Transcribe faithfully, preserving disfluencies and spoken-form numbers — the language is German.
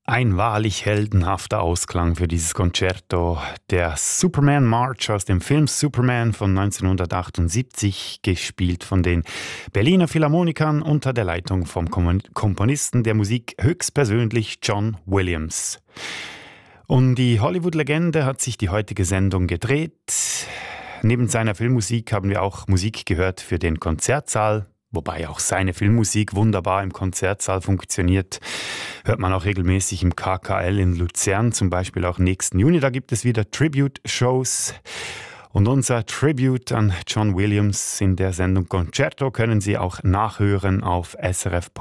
Ein wahrlich heldenhafter Ausklang für dieses Concerto. Der Superman March aus dem Film Superman von neunzehnhundertachtundsiebzig, gespielt von den Berliner Philharmonikern unter der Leitung vom Komponisten der Musik höchstpersönlich John Williams. Um die Hollywood-Legende hat sich die heutige Sendung gedreht. Neben seiner Filmmusik haben wir auch Musik gehört für den Konzertsaal. Wobei auch seine Filmmusik wunderbar im Konzertsaal funktioniert. Hört man auch regelmäßig im K K L in Luzern, zum Beispiel auch nächsten Juni. Da gibt es wieder Tribute-Shows. Und unser Tribute an John Williams in der Sendung Concerto können Sie auch nachhören auf S R F